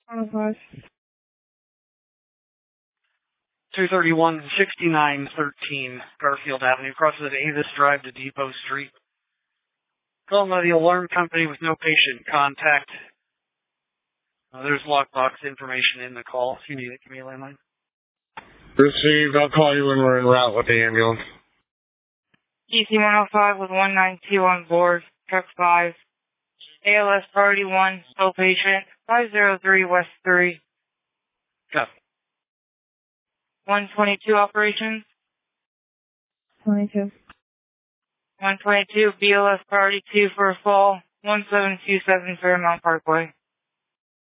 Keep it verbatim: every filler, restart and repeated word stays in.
one oh five. two thirty-one sixty-nine thirteen Garfield Avenue, crosses at Avis Drive to Depot Street. Call by the alarm company with no patient contact. Uh, there's lockbox information in the call. If you need it, give me a landline. Received. I'll call you when we're en route with the ambulance. D C one oh five with one nine two on board. Truck five. A L S priority one. Still patient. five oh three West three. Copy. one twenty-two operations. twenty-two. one twenty-two B L S priority two for a fall. one seven two seven Fairmount Parkway.